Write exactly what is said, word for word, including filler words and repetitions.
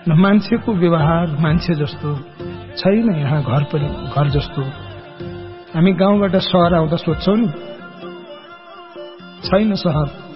न मान्छेको व्यवहार मान्छे जस्तो छैन यहाँ, घर पनि घर जस्तो। हामी गाउँबाट सहर आउँदा सोध्छौं नि, छैन सहर